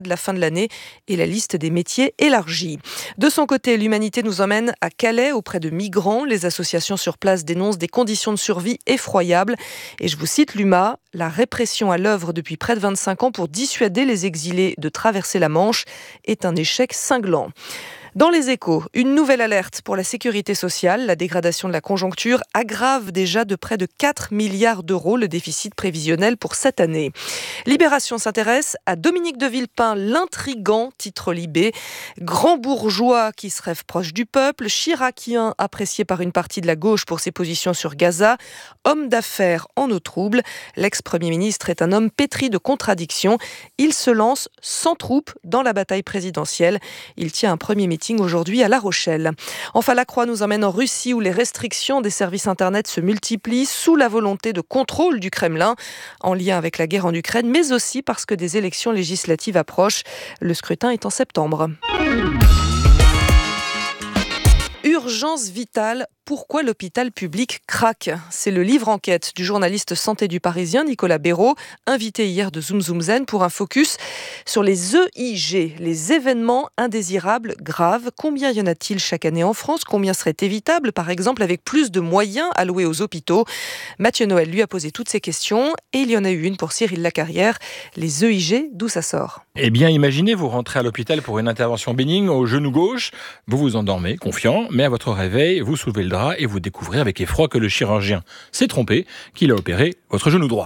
de la fin de l'année et la liste des métiers élargie. De son côté, l'Humanité nous emmène à Calais auprès de migrants. Les associations sur place dénoncent des conditions de survie effroyables. Et je vous cite l'UMA, la répression à l'œuvre depuis près de 25 ans pour dissuader les exilés de traverser la Manche est un échec cinglant. Dans les Échos, une nouvelle alerte pour la sécurité sociale. La dégradation de la conjoncture aggrave déjà de près de 4 milliards d'euros le déficit prévisionnel pour cette année. Libération s'intéresse à Dominique de Villepin, l'intrigant, titre Libé. Grand bourgeois qui se rêve proche du peuple, chiracien apprécié par une partie de la gauche pour ses positions sur Gaza, homme d'affaires en eau trouble. L'ex-premier ministre est un homme pétri de contradictions. Il se lance sans troupes dans la bataille présidentielle. Il tient un premier meeting aujourd'hui à La Rochelle. Enfin, la Croix nous emmène en Russie où les restrictions des services Internet se multiplient sous la volonté de contrôle du Kremlin, en lien avec la guerre en Ukraine, mais aussi parce que des élections législatives approchent. Le scrutin est en septembre. Urgence vitale, pourquoi l'hôpital public craque ? C'est le livre enquête du journaliste santé du Parisien Nicolas Béraud, invité hier de Zoom Zoom Zen pour un focus sur les EIG, les événements indésirables graves. Combien y en a-t-il chaque année en France ? Combien seraient évitables, par exemple, avec plus de moyens alloués aux hôpitaux ? Mathieu Noël lui a posé toutes ces questions et il y en a eu une pour Cyril Lacarrière. Les EIG, d'où ça sort ? Eh bien, imaginez, vous rentrez à l'hôpital pour une intervention bénigne au genou gauche, vous vous endormez, confiant, mais à votre réveil, vous soulevez le drap et vous découvrez avec effroi que le chirurgien s'est trompé, qu'il a opéré votre genou droit.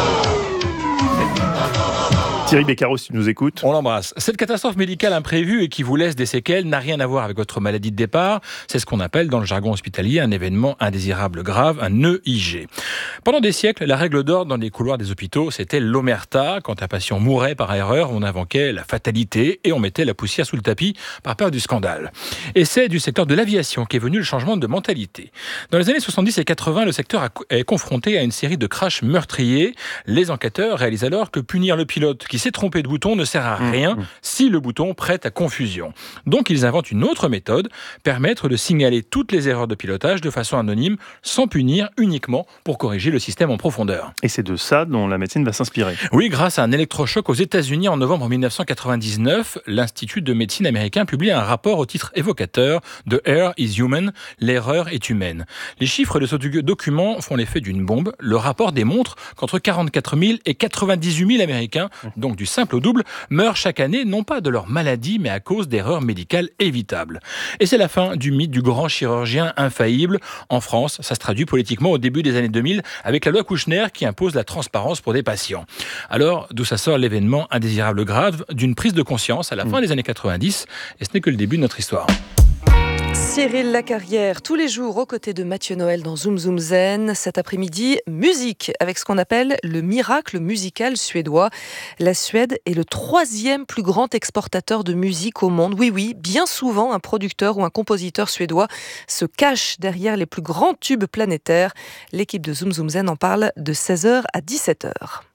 Thierry Beccaro, si tu nous écoutes. On l'embrasse. Cette catastrophe médicale imprévue et qui vous laisse des séquelles n'a rien à voir avec votre maladie de départ. C'est ce qu'on appelle dans le jargon hospitalier un événement indésirable grave, un EIG. Pendant des siècles, la règle d'or dans les couloirs des hôpitaux, c'était l'omerta. Quand un patient mourait par erreur, on invoquait la fatalité et on mettait la poussière sous le tapis par peur du scandale. Et c'est du secteur de l'aviation qu'est venu le changement de mentalité. Dans les années 70 et 80, le secteur est confronté à une série de crashs meurtriers. Les enquêteurs réalisent alors que punir le pilote qui s'est trompé de bouton ne sert à rien si le bouton prête à confusion. Donc ils inventent une autre méthode, permettre de signaler toutes les erreurs de pilotage de façon anonyme, sans punir, uniquement pour corriger le système en profondeur. Et c'est de ça dont la médecine va s'inspirer. Oui, grâce à un électrochoc aux États-Unis en novembre 1999, l'Institut de médecine américain publie un rapport au titre évocateur de Error is Human, l'erreur est humaine. Les chiffres de ce document font l'effet d'une bombe. Le rapport démontre qu'entre 44 000 et 98 000 Américains, donc du simple au double, meurent chaque année, non pas de leur maladie, mais à cause d'erreurs médicales évitables. Et c'est la fin du mythe du grand chirurgien infaillible. En France, ça se traduit politiquement au début des années 2000 avec la loi Kouchner qui impose la transparence pour des patients. Alors, d'où ça sort l'événement indésirable grave d'une prise de conscience à la fin des années 90, et ce n'est que le début de notre histoire. Cyril Lacarrière, tous les jours aux côtés de Mathieu Noël dans Zoom Zoom Zen. Cet après-midi, musique avec ce qu'on appelle le miracle musical suédois. La Suède est le 3e plus grand exportateur de musique au monde. Oui, bien souvent, un producteur ou un compositeur suédois se cache derrière les plus grands tubes planétaires. L'équipe de Zoom Zoom Zen en parle de 16h à 17h.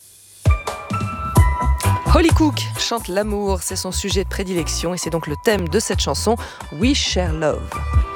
Holly Cook chante l'amour, c'est son sujet de prédilection et c'est donc le thème de cette chanson We Share Love.